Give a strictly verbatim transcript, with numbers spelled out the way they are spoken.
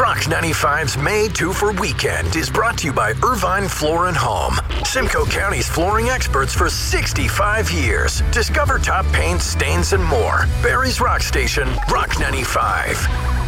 Rock ninety-five's Made to for Weekend is brought to you by Irvine Floor and Home. Simcoe County's flooring experts for sixty-five years. Discover top paints, stains, and more. Barry's Rock Station, Rock ninety-five.